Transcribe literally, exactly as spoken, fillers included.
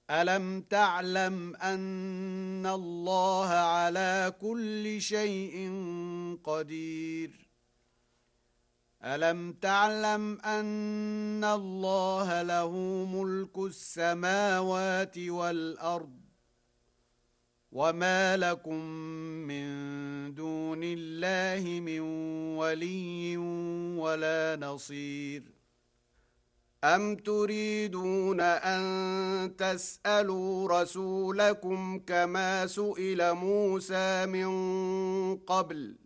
ألم تعلم أن الله على كل شيء قدير ألم تعلم أن الله له ملك السماوات والأرض وما لكم من دون الله من ولي ولا نصير أم تريدون أن تسألوا رسولكم كما سئل موسى من قبل